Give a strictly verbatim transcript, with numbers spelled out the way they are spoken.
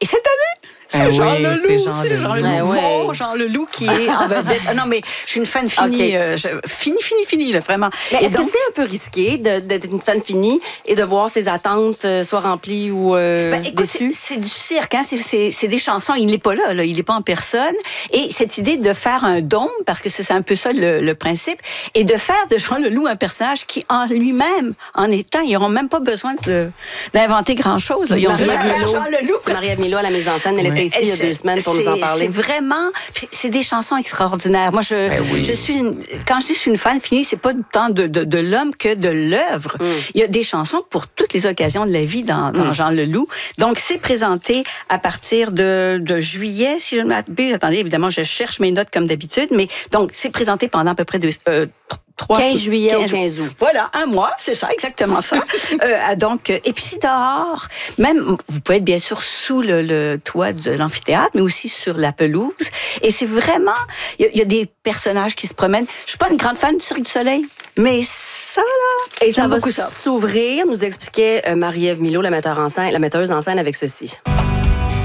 Et cette année, c'est Ah Jean oui, Leloup, c'est Jean c'est Jean Leloup. Leloup, Ah ouais. mon Jean Leloup qui est en vedette. Ah non, mais je suis une fan finie, Okay. euh, je, fini, fini, fini, là, vraiment. Mais Et est-ce donc, que c'est un peu risqué de, d'être une fan finie et de voir ses attentes euh, soit remplies ou euh, ben, écoute, c'est, déçues? c'est du cirque, hein? c'est, c'est, c'est des chansons, il n'est pas là, là, il n'est pas en personne. Et cette idée de faire un dôme, parce que c'est, c'est un peu ça le, le principe, et de faire de Jean Leloup un personnage qui, en lui-même, en étant, ils n'auront même pas besoin de, d'inventer grand-chose. Là. Ils ont Marie-Ève déjà fait Milo. Jean Leloup. C'est Marie-Ève Milo à la mise en scène. Elle Ouais. était ici il y a deux semaines pour c'est, nous en parler. C'est vraiment, puis c'est des chansons extraordinaires. Moi, je, Ben oui. je suis, une, quand je dis que je suis une fan finie, c'est pas tant de, de, de l'homme que de l'œuvre. Mm. Il y a des chansons pour toutes les occasions de la vie dans, dans Mm. Jean Leloup. Donc, c'est présenté à partir de, de juillet, si je ne m'abuse. Attendez, évidemment, je cherche mes notes comme d'habitude, mais donc, c'est présenté pendant à peu près deux, euh, trois quinze juillet au quinze août. Voilà, un mois, c'est ça, exactement ça. euh, donc, et puis c'est dehors. Même, vous pouvez être bien sûr sous le, le toit de l'amphithéâtre, mais aussi sur la pelouse. Et c'est vraiment, il y, y a des personnages qui se promènent. Je suis pas une grande fan du Cirque du Soleil, mais ça, là, Et ça j'aime va beaucoup ça. s'ouvrir, nous expliquait euh, Marie-Ève Milo, la metteuse en scène, la metteuse en scène avec ceci.